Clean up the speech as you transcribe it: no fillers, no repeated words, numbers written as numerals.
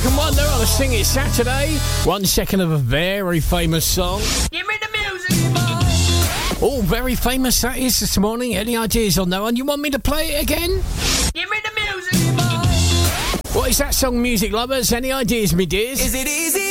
second one there on a Sing It Saturday. 1 second of a very famous song. Give me the music, boy. Oh, very famous that is this morning. Any ideas on that one? You want me to play it again? Give me the music, boy. What is that song, music lovers? Any ideas, me dears? Is it easy?